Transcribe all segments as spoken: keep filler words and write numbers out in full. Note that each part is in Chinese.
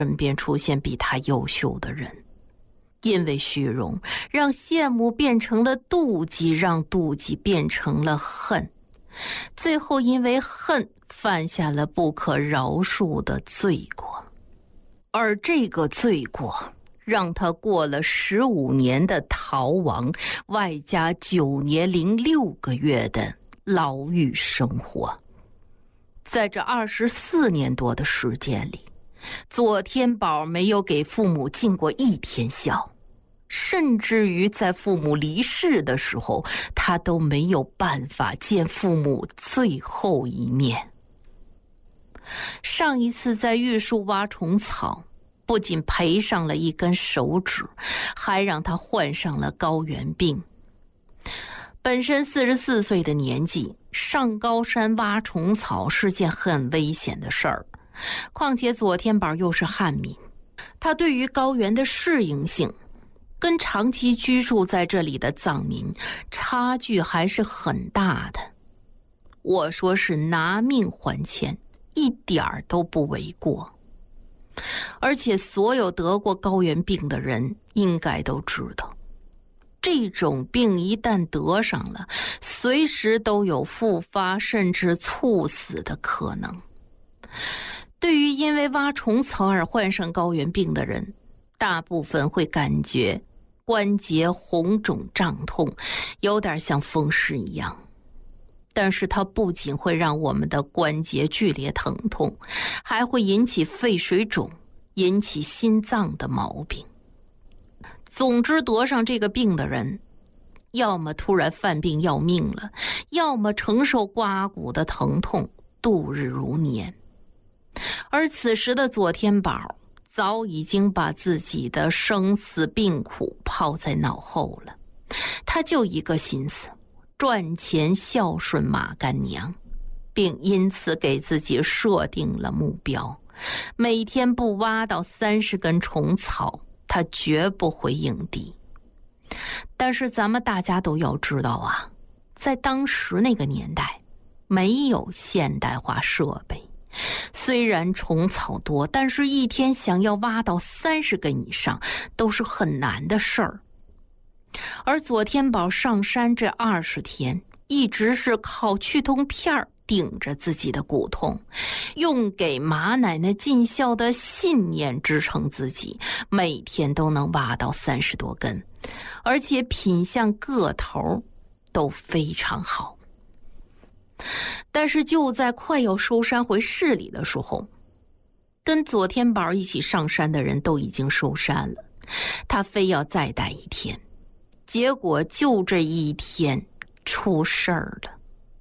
身边出现比他优秀的人。因为虚荣，让羡慕变成了妒忌，让妒忌变成了恨，最后因为恨犯下了不可饶恕的罪过。而这个罪过让他过了十五年的逃亡，外加九年零六个月的牢狱生活。在这二十四年多的时间里，左天宝没有给父母尽过一天孝，甚至于在父母离世的时候，他都没有办法见父母最后一面。上一次在玉树挖虫草，不仅赔上了一根手指，还让他患上了高原病。本身四十四岁的年纪，上高山挖虫草是件很危险的事儿，况且左天宝又是汉民，他对于高原的适应性跟长期居住在这里的藏民差距还是很大的。我说是拿命还钱，一点儿都不为过。而且所有得过高原病的人应该都知道，这种病一旦得上了，随时都有复发甚至猝死的可能。对于因为挖虫草而患上高原病的人，大部分会感觉关节红肿胀痛，有点像风湿一样。但是它不仅会让我们的关节剧烈疼痛，还会引起肺水肿，引起心脏的毛病。总之，得上这个病的人，要么突然犯病要命了，要么承受刮骨的疼痛，度日如年。而此时的左天宝早已经把自己的生死病苦抛在脑后了，他就一个心思，赚钱孝顺马干娘，并因此给自己设定了目标，每天不挖到三十根虫草，他绝不会应地。但是咱们大家都要知道啊，在当时那个年代，没有现代化设备，虽然虫草多，但是一天想要挖到三十根以上都是很难的事儿。而左天宝上山这二十天，一直是靠去痛片顶着自己的骨痛，用给马奶奶尽孝的信念支撑自己，每天都能挖到三十多根，而且品相个头都非常好。但是就在快要收山回市里的时候，跟左天宝一起上山的人都已经收山了，他非要再待一天，结果就这一天出事儿了。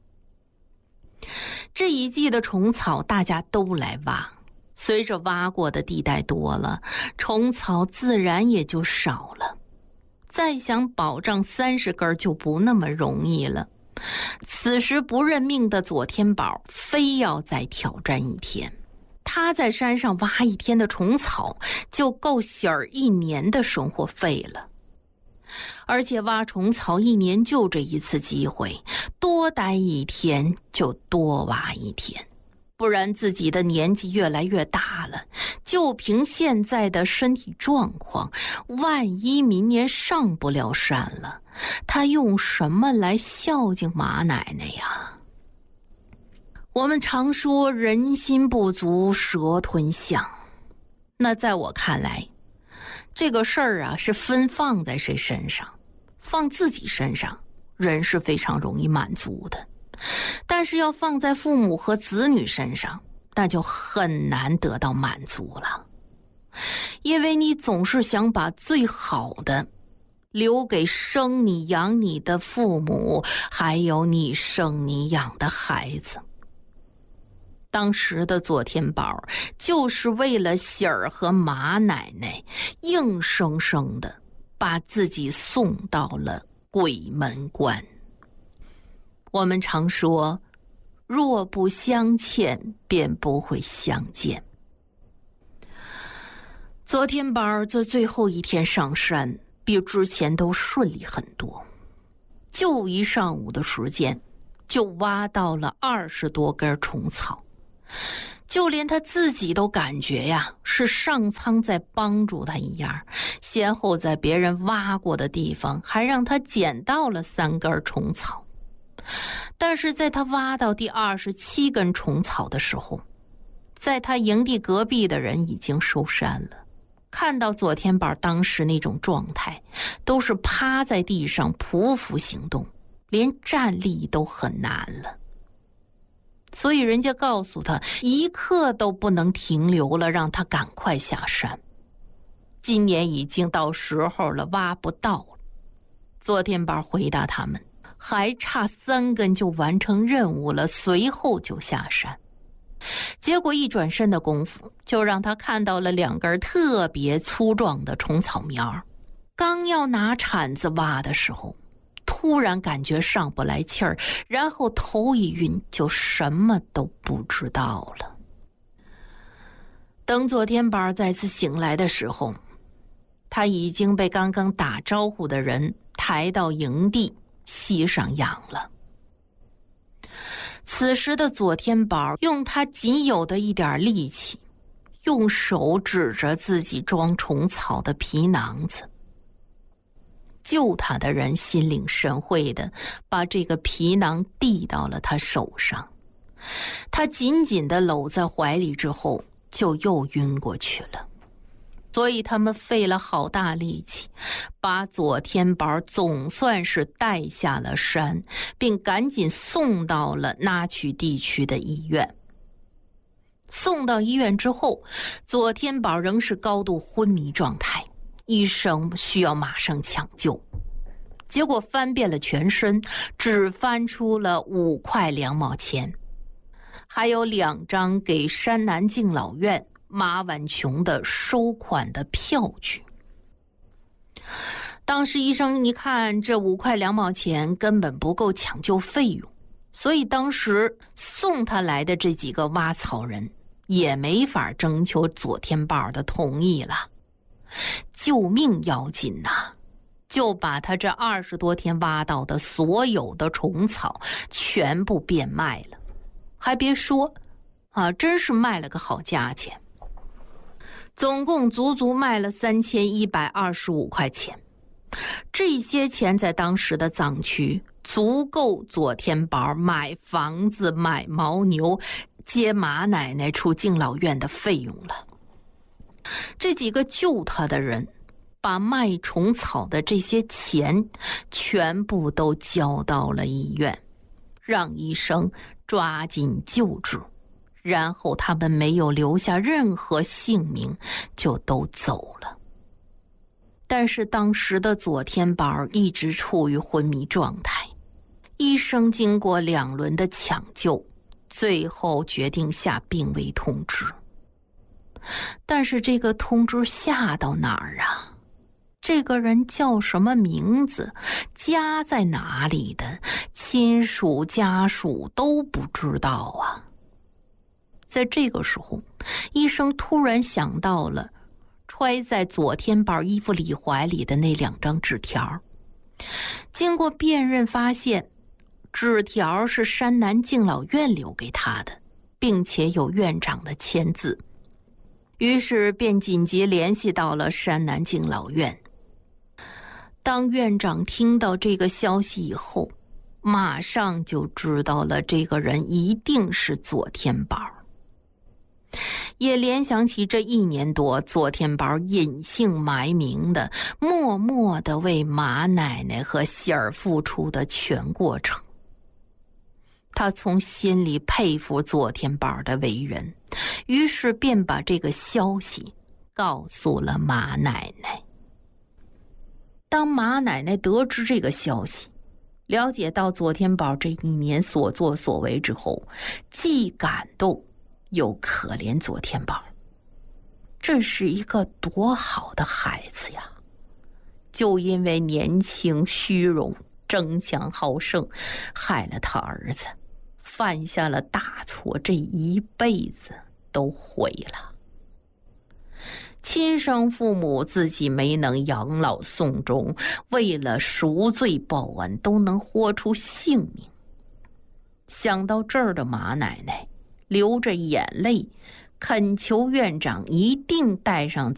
这一季的虫草大家都来挖，随着挖过的地带多了，虫草自然也就少了，再想保障三十根就不那么容易了。此时不认命的左天宝非要再挑战一天，他在山上挖一天的虫草就够喜儿一年的生活费了。而且挖虫草一年就这一次机会，多待一天就多挖一天，不然自己的年纪越来越大了，就凭现在的身体状况，万一明年上不了山了，他用什么来孝敬马奶奶呀？我们常说人心不足蛇吞象，那在我看来，这个事儿啊是分放在谁身上，放自己身上，人是非常容易满足的，但是要放在父母和子女身上，那就很难得到满足了。因为你总是想把最好的留给生你养你的父母，还有你生你养的孩子。当时的左天宝就是为了喜儿和马奶奶，硬生生的把自己送到了鬼门关。我们常说，若不相欠，便不会相见。左天宝这最后一天上山，比之前都顺利很多，就一上午的时间，就挖到了二十多根虫草。 就连他自己都感觉呀，是上苍在帮助他一样，先后在别人挖过的地方还让他捡到了三根虫草。但是在他挖到第二十七根虫草的时候，在他营地隔壁的人已经收山了。看到左天宝当时那种状态，都是趴在地上匍匐行动，连站立都很难了。所以人家告诉他，一刻都不能停留了，让他赶快下山。今年已经到时候了，挖不到了。左天宝回答他们，还差三根就完成任务了，随后就下山。结果一转身的功夫，就让他看到了两根特别粗壮的虫草苗。刚要拿铲子挖的时候，突然感觉上不来气儿，然后头一晕，就什么都不知道了。等左天宝再次醒来的时候，他已经被刚刚打招呼的人抬到营地膝上养了。此时的左天宝用他仅有的一点力气，用手指着自己装虫草的皮囊子。救他的人心领神会的把这个皮囊递到了他手上，他紧紧地搂在怀里之后，就又晕过去了。所以他们费了好大力气，把左天宝总算是带下了山，并赶紧送到了那曲地区的医院。送到医院之后，左天宝仍是高度昏迷状态，医生需要马上抢救。结果翻遍了全身，只翻出了五块两毛钱，还有两张给山南敬老院马婉琼的收款的票据。当时医生一看这五块两毛钱根本不够抢救费用，所以当时送他来的这几个挖草人也没法征求左天宝的同意了。救命要紧呐，就把他这二十多天挖到的所有的虫草全部变卖了。还别说啊，真是卖了个好价钱，总共足足卖了三千一百二十五块钱。这些钱在当时的藏区足够左天宝买房子、买牦牛、接马奶奶出敬老院的费用了。这几个救他的人把卖虫草的这些钱全部都交到了医院，让医生抓紧救治，然后他们没有留下任何姓名就都走了。但是当时的左天宝一直处于昏迷状态，医生经过两轮的抢救，最后决定下病危通知。但是这个通知下到哪儿啊？这个人叫什么名字，家在哪里的，亲属家属都不知道啊。在这个时候，医生突然想到了揣在左天宝衣服里怀里的那两张纸条。经过辨认发现，纸条是山南敬老院留给他的，并且有院长的签字。于是便紧急联系到了山南敬老院。当院长听到这个消息以后，马上就知道了这个人一定是左天宝，也联想起这一年多左天宝隐姓埋名的默默地为马奶奶和喜儿付出的全过程。他从心里佩服左天宝的为人，于是便把这个消息告诉了马奶奶。当马奶奶得知这个消息，了解到左天宝这一年所作所为之后，既感动又可怜左天宝。这是一个多好的孩子呀，就因为年轻虚荣、争强好胜，害了他儿子，犯下了大错，这一辈子都毁了。亲生父母自己没能养老送终，为了赎罪报恩，都能豁出性命。想到这儿的马奶奶流着眼泪恳求院长一定带上